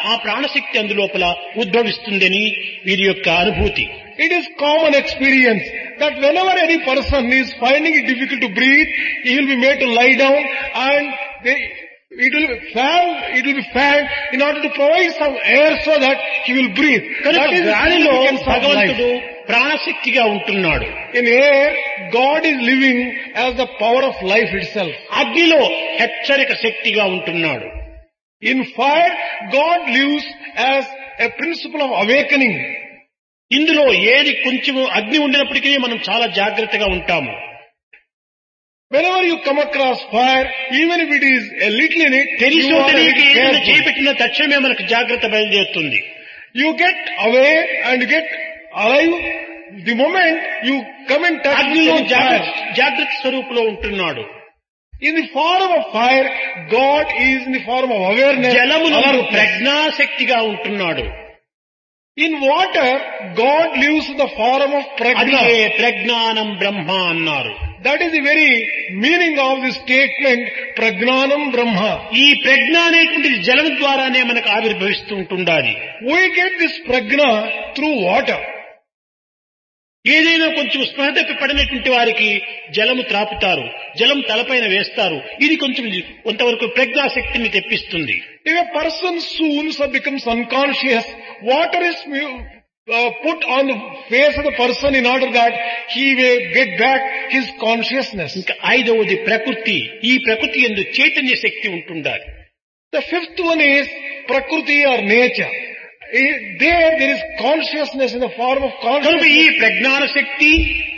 ఆ ప్రాణశక్తి అందులోపల ఉద్భవిస్తుందని వీరి యొక్క అనుభూతి. It is common experience that whenever any person is finding it difficult to breathe, he will be made to lie down and it will be fanned in order to provide some air so that he will breathe. కనుక That is the గాలిలో significance of భగవంతుడు life. ప్రాణశక్తిగా ఉంటున్నాడు. In air, God is living as the power of life itself. అగ్నిలో హెచ్చరిక శక్తిగా ఉంటున్నాడు. In fire, God lives as a principle of awakening. ఇందులో ఏది కొంచెం అగ్ని ఉండినప్పటికీ మనం చాలా జాగ్రత్తగా ఉంటాము. Whenever you come across fire, even if it is a little in it, తెలిసి you are తెలియక very ఏదైనా careful. చేపట్టిన తక్షణమే మనకు జాగ్రత్త బయలుదేరుతుంది. You get away and you get alive the moment you come in touch with అగ్నిలో any fire. జాగ్రత్త స్వరూపులో ఉంటున్నాడు. In the form of fire, God is in the form of awareness. జలములో alertness. ప్రజ్ఞాశక్తిగా ఉంటున్నాడు. In water, God lives in the form of అది prajna. ప్రజ్ఞానం బ్రహ్మ అన్నారు. That is the very meaning of the statement, Prajnanam Brahma. ఈ ప్రజ్ఞ అనేటువంటిది జలం ద్వారానే మనకు ఆవిర్భవిస్తూ ఉంటుండాలి. We get this prajna through water. ఏదైనా కొంచెం స్పృహ తప్పి పడినటువంటి వారికి జలము త్రాపుతారు, జలం తలపైన వేస్తారు. ఇది కొంచెం కొంతవరకు ప్రజ్ఞాశక్తిని తెప్పిస్తుంది. If a person soon becomes unconscious, water is put on the face of the person in order that he may get back his consciousness. ఇంకా ఐదవది ప్రకృతి. ఈ ప్రకృతి యందు చైతన్య శక్తి ఉంటుండాలి. The fifth one is Prakriti or nature. There is consciousness in the form of కనుక ఈ consciousness. ప్రజ్ఞాన Shakti,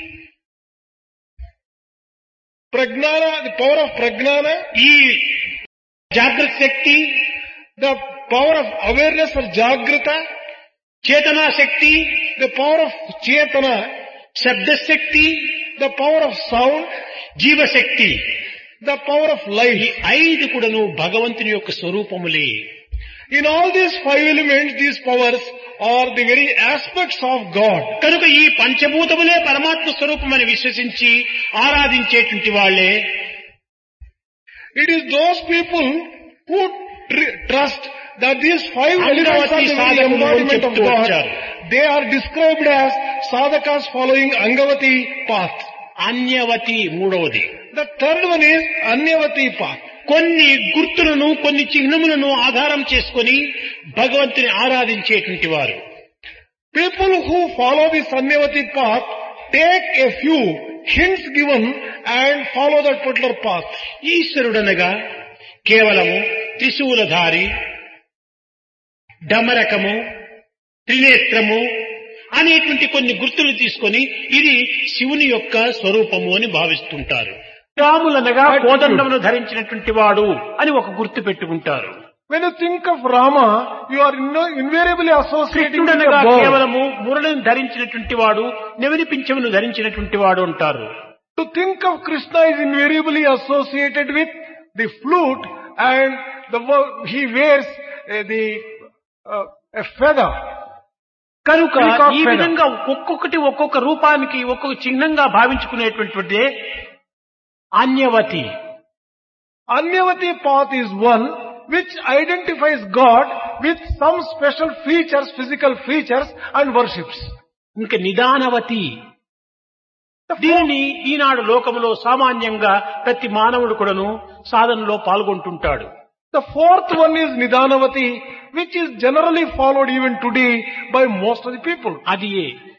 Prajnana, the power of Prajnana, ఈ జాగ్రత్త శక్తి, the power of awareness or Jagrata, చేతనా Shakti, the power of Chetana, శబ్దశక్తి, the power of sound, జీవశక్తి, the power of ఈ life. ఐదు కూడాను భగవంతుని యొక్క స్వరూపములే. In all these five elements, these powers are the very aspects of God. కనుక ఈ పంచభూతములే పరమాత్మ స్వరూపమని విశ్వసించి ఆరాధించేటువంటి వాళ్ళే It is those people who trust that these five elements are the very embodiment of God. They are described as sadhakas following Angavati path. అన్యవతి మూడవది. The third one is Anyavati path. కొన్ని గుర్తులను, కొన్ని చిహ్నములను ఆధారం చేసుకొని భగవంతుని ఆరాధించేటువంటి వారు. People who follow this Anyavati path take a few hints given and follow that particular path. ఈశ్వరుడనగా కేవలము త్రిశూలధారి, డమరకము, త్రినేత్రము అనేటువంటి కొన్ని గుర్తులు తీసుకొని ఇది శివుని యొక్క స్వరూపము అని భావిస్తుంటారు. రాములనగా కోదండమును ధరించినటువంటి వాడు అని ఒక గుర్తు పెట్టుకుంటారు. When you think of Rama, you are invariably associating with కృష్ణుడనగా the bow. కేవలము మురళిని ధరించినటువంటి వాడు, నెవరి పింఛమును ధరించినటువంటి వాడు అంటారు. To think of Krishna is invariably associated with the flute and he wears a feather. కనుక Peacock ఈ feather. విధంగా ఒక్కొక్కటి ఒక్కొక్క రూపానికి ఒక్కొక్క చిహ్నంగా భావించుకునేటువంటిదే అన్యవతి. Anyavati path is one which identifies God with some special features, physical features and worships. ఇంకా నిదానవతి. దీనిని ఈనాడు లోకములో సామాన్యంగా ప్రతి మానవుడు కూడాను సాధనలో పాల్గొంటుంటాడు. The fourth one is Nidanavati, which is generally followed even today by most of the people. అది